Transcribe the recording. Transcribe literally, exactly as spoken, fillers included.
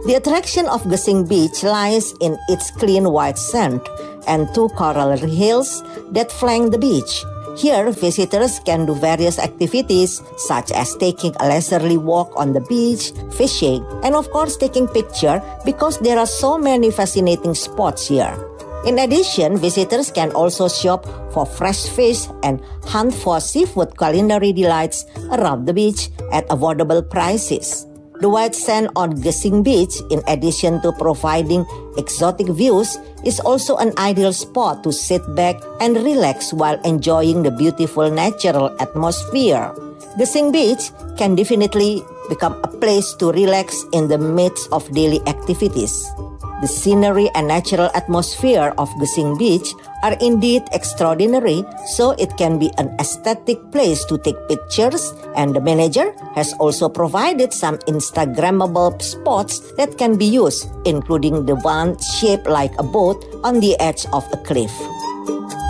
The attraction of Gesing Beach lies in its clean white sand and two coral hills that flank the beach. Here, visitors can do various activities such as taking a leisurely walk on the beach, fishing, and of course taking pictures because there are so many fascinating spots here. In addition, visitors can also shop for fresh fish and hunt for seafood culinary delights around the beach at affordable prices. The white sand on Gesing Beach, in addition to providing exotic views, is also an ideal spot to sit back and relax while enjoying the beautiful natural atmosphere. Gesing Beach can definitely become a place to relax in the midst of daily activities. The scenery and natural atmosphere of Gesing Beach are indeed extraordinary, so it can be an aesthetic place to take pictures, and the manager has also provided some Instagrammable spots that can be used, including the one shaped like a boat on the edge of a cliff.